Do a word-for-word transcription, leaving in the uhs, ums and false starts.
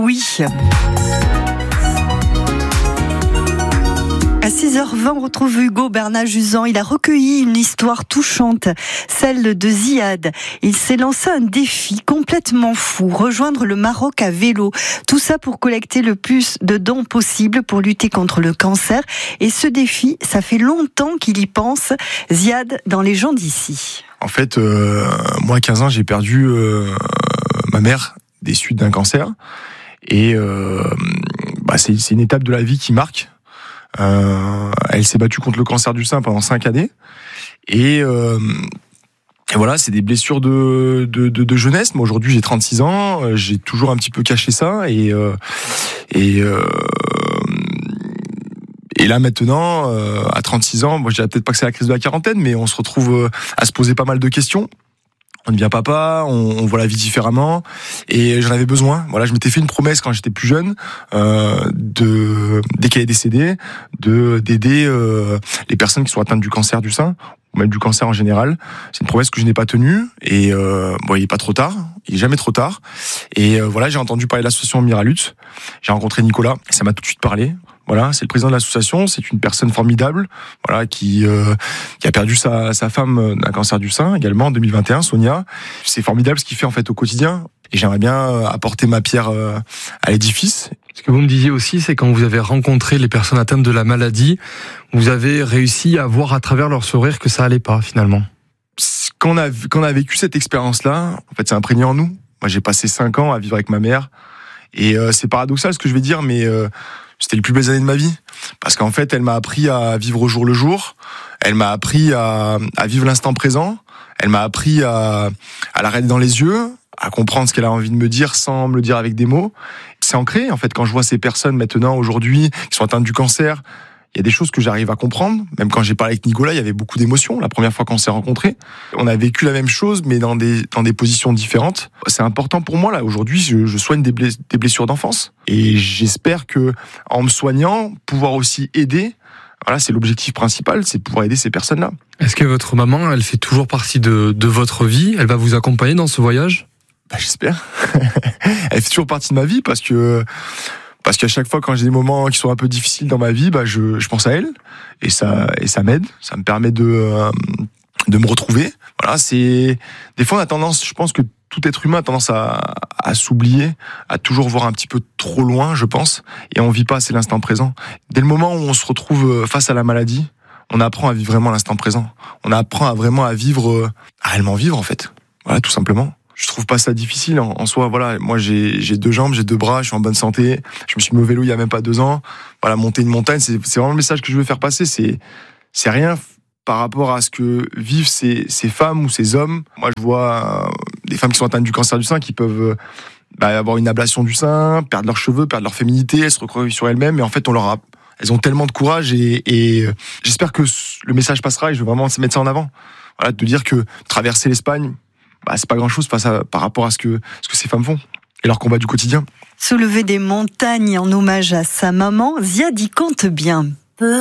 Oui. À six heures vingt, on retrouve Hugo Bernat-Juzan. Il a recueilli une histoire touchante, celle de Ziad. Il s'est lancé un défi complètement fou, rejoindre le Maroc à vélo. Tout ça pour collecter le plus de dons possible pour lutter contre le cancer. Et ce défi, ça fait longtemps qu'il y pense. Ziad, dans les gens d'ici. En fait, euh, moi, à quinze ans, j'ai perdu euh, ma mère des suites d'un cancer. Et euh, bah, c'est, c'est une étape de la vie qui marque. Euh, elle s'est battue contre le cancer du sein pendant cinq années et, euh, et voilà, c'est des blessures de, de, de, de jeunesse. Moi aujourd'hui j'ai trente-six ans, j'ai toujours un petit peu caché ça et euh, et euh, et là maintenant euh, à trente-six ans, moi je dirais peut-être pas que c'est la crise de la quarantaine, mais on se retrouve à se poser pas mal de questions. On devient papa, on, on voit la vie différemment, et j'en avais besoin. Voilà, je m'étais fait une promesse quand j'étais plus jeune, euh, de dès qu'elle est décédée, de d'aider euh, les personnes qui sont atteintes du cancer du sein, ou même du cancer en général. C'est une promesse que je n'ai pas tenue, et euh, bon, il est pas trop tard, il est jamais trop tard. Et euh, voilà, j'ai entendu parler de l'association Miralutte, j'ai rencontré Nicolas, et ça m'a tout de suite parlé. Voilà, c'est le président de l'association, c'est une personne formidable, voilà, qui euh, qui a perdu sa sa femme d'un cancer du sein également en deux mille vingt et un, Sonia. C'est formidable ce qu'il fait en fait au quotidien, et j'aimerais bien apporter ma pierre euh, à l'édifice. Ce que vous me disiez aussi, c'est quand vous avez rencontré les personnes atteintes de la maladie, vous avez réussi à voir à travers leur sourire que ça allait pas finalement. Quand on a quand on a vécu cette expérience-là, en fait, c'est imprégné en nous. Moi, j'ai passé cinq ans à vivre avec ma mère, et euh, c'est paradoxal ce que je vais dire, mais euh, c'était les plus belles années de ma vie, parce qu'en fait, elle m'a appris à vivre au jour le jour, elle m'a appris à, à vivre l'instant présent, elle m'a appris à, à la regarder dans les yeux, à comprendre ce qu'elle a envie de me dire sans me le dire avec des mots. C'est ancré, en fait, quand je vois ces personnes maintenant, aujourd'hui, qui sont atteintes du cancer, il y a des choses que j'arrive à comprendre. Même quand j'ai parlé avec Nicolas, il y avait beaucoup d'émotions la première fois qu'on s'est rencontrés. On a vécu la même chose, mais dans des dans des positions différentes. C'est important pour moi là. Aujourd'hui, je, je soigne des, bless, des blessures d'enfance, et j'espère que en me soignant, pouvoir aussi aider. Voilà, c'est l'objectif principal, c'est pouvoir aider ces personnes-là. Est-ce que votre maman, elle fait toujours partie de de votre vie ? Elle va vous accompagner dans ce voyage ? Bah, j'espère. Elle fait toujours partie de ma vie parce que. Parce qu'à chaque fois, quand j'ai des moments qui sont un peu difficiles dans ma vie, bah je, je pense à elle, et ça, et ça m'aide, ça me permet de, euh, de me retrouver. Voilà, c'est des fois on a tendance, je pense que tout être humain a tendance à, à s'oublier, à toujours voir un petit peu trop loin, je pense, et on vit pas assez l'instant présent. Dès le moment où on se retrouve face à la maladie, on apprend à vivre vraiment l'instant présent. On apprend à vraiment à vivre, à réellement vivre en fait. Voilà, tout simplement. Je trouve pas ça difficile en, en soi. Voilà, moi j'ai, j'ai deux jambes, j'ai deux bras, je suis en bonne santé. Je me suis mis au vélo il y a même pas deux ans. Voilà, monter une montagne, c'est, c'est vraiment le message que je veux faire passer. C'est, c'est rien par rapport à ce que vivent ces, ces femmes ou ces hommes. Moi, je vois euh, des femmes qui sont atteintes du cancer du sein qui peuvent bah, avoir une ablation du sein, perdre leurs cheveux, perdre leur féminité, elles se recroquevillent sur elles-mêmes. Et en fait, on leur a, elles ont tellement de courage, et, et j'espère que le message passera. Et je veux vraiment mettre ça en avant. Voilà, de dire que traverser l'Espagne, bah, c'est pas grand chose face à, par rapport à ce que, ce que ces femmes font et leur combat du quotidien. Soulever des montagnes en hommage à sa maman, Ziad y compte bien.